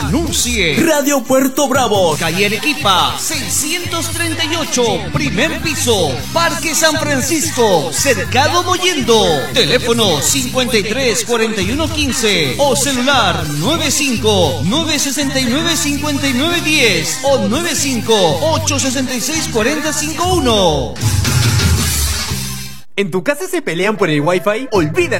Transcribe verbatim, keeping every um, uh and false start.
Anuncie. Radio Puerto Bravo, calle Arequipa, seiscientos treinta y ocho, primer piso, Parque San Francisco, Cercado Mollendo. Teléfono cincuenta y tres, cuarenta y uno, quince o celular nueve cinco, nueve seis nueve, cinco nueve uno cero o nueve cinco, ocho seis seis, cuatro cero cinco uno. ¿En tu casa se pelean por el Wi-Fi? Olvídate.